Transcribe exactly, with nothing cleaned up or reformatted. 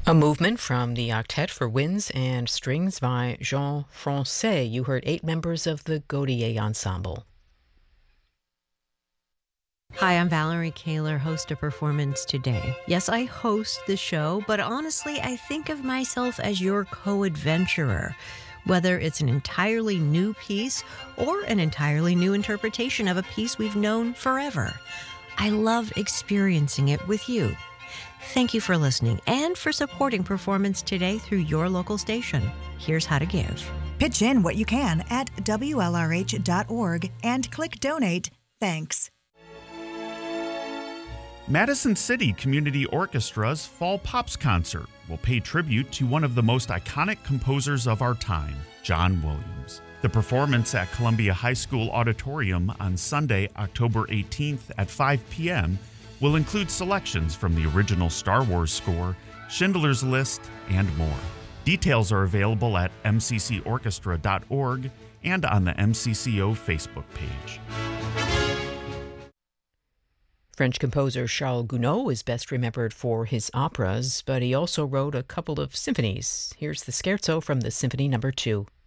A movement from the Octet for Winds and Strings by Jean Francais. You heard eight members of the Gaudier Ensemble. Hi, I'm Valerie Kaler, host of Performance Today. Yes, I host the show, but honestly, I think of myself as your co-adventurer. Whether it's an entirely new piece or an entirely new interpretation of a piece we've known forever, I love experiencing it with you. Thank you for listening and for supporting Performance Today through your local station. Here's how to give. Pitch in what you can at W L R H dot org and click donate. Thanks. Madison City Community Orchestra's Fall Pops Concert will pay tribute to one of the most iconic composers of our time, John Williams. The performance at Columbia High School Auditorium on Sunday, October eighteenth at five p.m. will include selections from the original Star Wars score, Schindler's List, and more. Details are available at m c c orchestra dot org and on the M C C O Facebook page. French composer Charles Gounod is best remembered for his operas, but he also wrote a couple of symphonies. Here's the scherzo from the Symphony Number Two.